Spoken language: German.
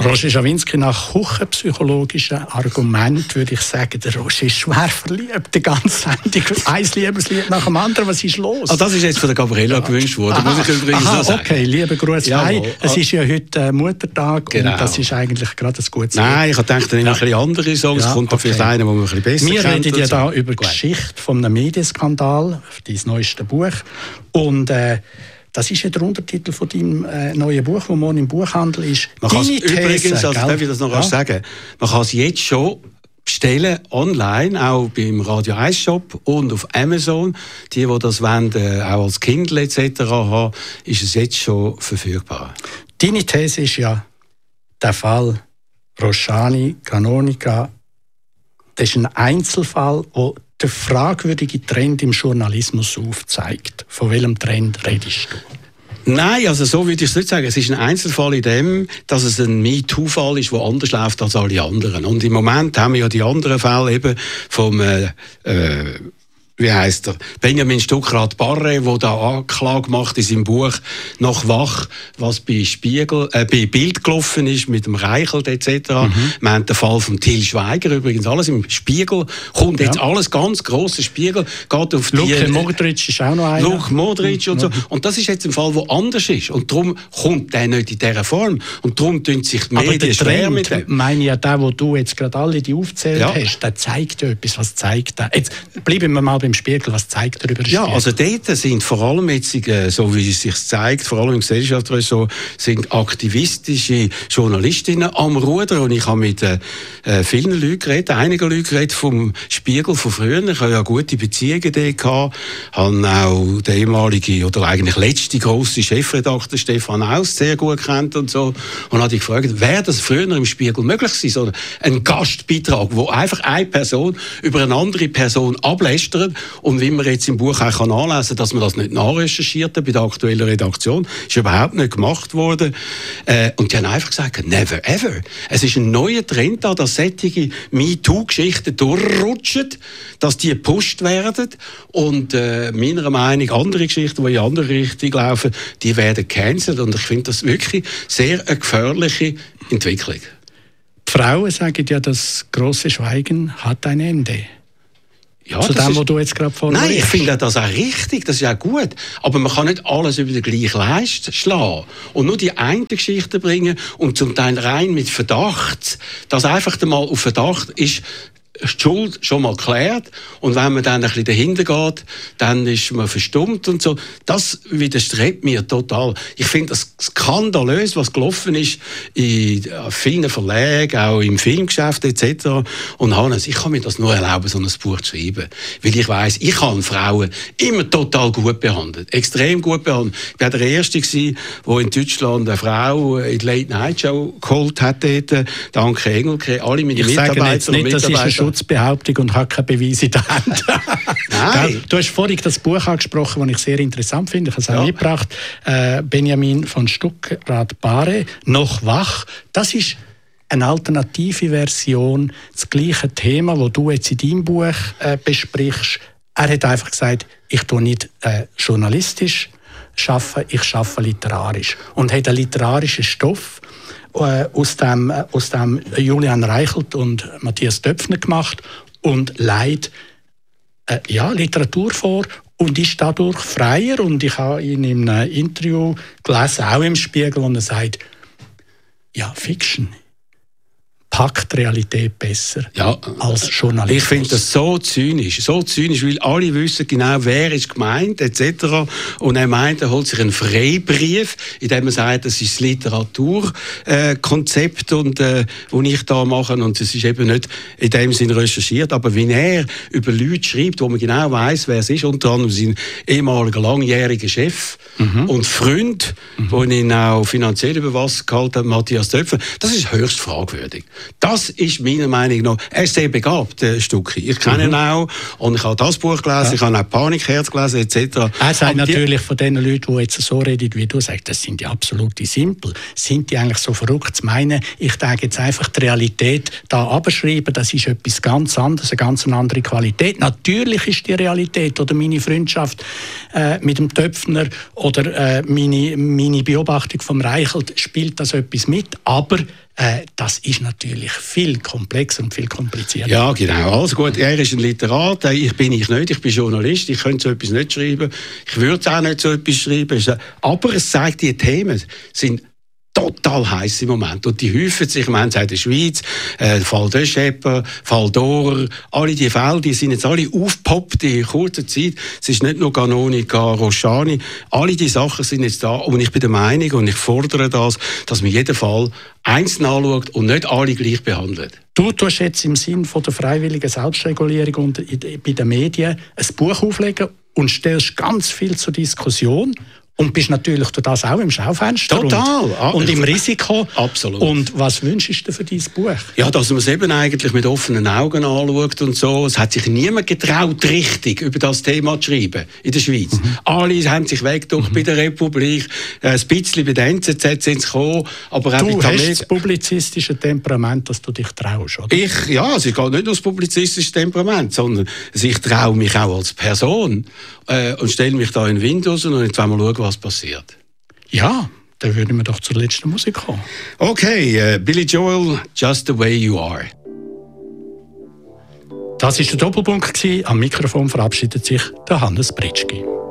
Roger Schawinski, nach küchenpsychologischen Argument würde ich sagen, der Roger ist schwer verliebt, die ganze Sendung. Ein Liebeslied nach dem anderen, was ist los? Das ist jetzt von der Gabriella gewünscht worden, muss ich übrigens so sagen. Okay, liebe Grüße. Es ist ja heute Muttertag und das ist eigentlich gerade ein gutes Lied. Nein, ich habe gedacht, ein bisschen andere Songs, kommt da vielleicht einer, den man ein bisschen besser kennt. Wir reden ja da über die Gut. Geschichte von einem Medienskandal, dein neuestes Buch. Und das ist ja der Untertitel von deinem neuen Buch, das morgen im Buchhandel ist. Man kann es übrigens, darf ich das noch sagen, man kann es jetzt schon bestellen online, auch beim Radio 1 Shop und auf Amazon. Die das wollen, auch als Kindle etc. haben, ist es jetzt schon verfügbar. Deine These ist ja, der Fall Roschani Canonica, das ist ein Einzelfall, der den fragwürdigen Trend im Journalismus aufzeigt. Von welchem Trend redest du? Nein, also so würde ich es nicht sagen. Es ist ein Einzelfall in dem, dass es ein MeToo-Fall ist, der anders läuft als alle anderen. Und im Moment haben wir ja die anderen Fälle eben vom wie heisst er? Benjamin Stuckrad-Barre, der da Anklage macht in seinem Buch «Noch wach», was bei Bild gelaufen ist, mit dem Reichelt etc. Wir haben den Fall von Till Schweiger, übrigens alles im Spiegel. Kommt jetzt alles ganz grosser Spiegel. Geht auf Luka Modric ist auch noch einer. Luka Modric und so. Und das ist jetzt ein Fall, der anders ist. Und darum kommt der nicht in dieser Form. Und darum tun sich die Medien schwer mit dem. Meine ja, der, wo du jetzt gerade alle die aufgezählt hast, der zeigt ja etwas. Was zeigt der? Jetzt bleiben wir mal beim Spiegel. Was zeigt er über den Spiegel? Ja, also dort sind vor allem jetzt, so wie es sich zeigt, vor allem im Gesellschaftsrecht so, sind aktivistische Journalistinnen am Ruder. Und ich habe mit vielen Leuten geredet, einigen Leuten geredet vom Spiegel von früher. Ich habe ja gute Beziehungen dort gehabt. Habe auch den ehemaligen oder eigentlich letzten grossen Chefredakteur Stefan Aus sehr gut kennt und so. Und habe ich gefragt, wäre das früher im Spiegel möglich gewesen? So ein Gastbeitrag, wo einfach eine Person über eine andere Person ablästert. Und wie man jetzt im Buch auch nachlesen kann, dass man das nicht nachrecherchiert hat bei der aktuellen Redaktion, ist überhaupt nicht gemacht worden. Und die haben einfach gesagt, never ever. Es ist ein neuer Trend da, dass solche MeToo-Geschichten durchrutschen, dass die gepusht werden. Und meiner Meinung nach andere Geschichten, die in andere Richtung laufen, die werden gecancelt. Und ich finde das wirklich sehr eine gefährliche Entwicklung. Die Frauen sagen ja, das grosse Schweigen hat ein Ende. Ja, zu dem, was du jetzt gerade formulierst. Nein, ich finde das auch richtig, das ist auch gut. Aber man kann nicht alles über den gleichen Leist schlagen und nur die eine Geschichte bringen und zum Teil rein mit Verdacht, dass einfach mal auf Verdacht ist, die Schuld schon mal geklärt und wenn man dann ein bisschen dahinter geht, dann ist man verstummt und so. Das widerstrebt mir total. Ich finde das skandalös, was gelaufen ist in vielen Verlagen, auch im Filmgeschäft etc. Und Hannes, ich kann mir das nur erlauben, so ein Buch zu schreiben, weil ich weiss, ich habe Frauen immer total gut behandelt, extrem gut behandelt. Ich war der Erste, der in Deutschland eine Frau in die Late-Night-Show geholt hat, dort, Danke Engelke, alle meine Mitarbeiter und Mitarbeiter. Schutzbehauptung und hat keine Beweise in der Hand. Nein. Du hast vorhin das Buch angesprochen, das ich sehr interessant finde. Ich habe es auch mitgebracht. Benjamin von Stuckrad-Barre, «Noch wach». Das ist eine alternative Version, das gleiche Thema, das du jetzt in deinem Buch besprichst. Er hat einfach gesagt, ich tue nicht journalistisch arbeiten, ich arbeite literarisch. Und hat einen literarischen Stoff aus dem Julian Reichelt und Matthias Döpfner gemacht und leitet Literatur vor und ist dadurch freier. Und ich habe ihn in einem Interview gelesen, auch im Spiegel, wo er sagt, ja, Fiction packt die Realität besser als Journalismus. Ich finde das so zynisch, weil alle wissen genau, wer ist gemeint, etc. Und er meint, er holt sich einen Freibrief, in dem er sagt, das ist das Literaturkonzept, das ich da mache. Und es ist eben nicht in dem Sinne recherchiert, aber wenn er über Leute schreibt, wo man genau weiss, wer es ist, unter anderem sein ehemaliger langjähriger Chef und Freund, der ihn auch finanziell über Wasser gehalten hat, Matthias Döpfner, das ist höchst fragwürdig. Das ist meiner Meinung nach, er ist sehr begabt, Stucki. Ich kenne ihn auch und ich habe das Buch gelesen, ich habe auch Panikherz gelesen, etc. Er sagt natürlich von den Leuten, die jetzt so reden, wie du sagst, das sind die absolute Simpel. Sind die eigentlich so verrückt zu meinen, ich denke jetzt einfach die Realität da abschreiben, das ist etwas ganz anderes, eine ganz andere Qualität. Natürlich ist die Realität oder meine Freundschaft mit dem Töpfner oder meine Beobachtung vom Reichelt, spielt das etwas mit, aber das ist natürlich viel komplexer und viel komplizierter. Ja, genau. Also gut, er ist ein Literat, ich bin nicht, ich bin Journalist, ich könnte so etwas nicht schreiben, ich würde auch nicht so etwas schreiben, aber es zeigt, die Themen sind total heiß im Moment. Und die häufen sich, wir haben es in der Schweiz, Fall de Schepper, Fall Dorer, alle die Fälle, die sind jetzt alle aufgepoppt in kurzer Zeit. Es ist nicht nur Canonica, Roschani, alle die Sachen sind jetzt da. Und ich bin der Meinung, und ich fordere das, dass man jeden Fall einzeln anschaut und nicht alle gleich behandelt. Du tust jetzt im Sinn von der freiwilligen Selbstregulierung bei den Medien ein Buch auflegen und stellst ganz viel zur Diskussion. Und bist natürlich durch das auch im Schaufenster und im Risiko. Absolut. Und was wünschst du dir für dein Buch? Ja, dass man es eben eigentlich mit offenen Augen anschaut und so. Es hat sich niemand getraut, richtig über das Thema zu schreiben in der Schweiz. Alle haben sich weggedrückt bei der Republik, ein bisschen bei der NZZ sind sie gekommen. Aber auch du hast das publizistische Temperament, dass du dich traust, oder? Ja, es geht nicht nur das publizistische Temperament, sondern ich traue mich auch als Person und stelle mich da in den Wind raus und jetzt wollen wir schauen, was passiert. Ja, dann würden wir doch zur letzten Musik kommen. Okay, Billy Joel, Just the Way You Are. Das war der Doppelpunkt. Am Mikrofon verabschiedet sich der Hannes Britschgi.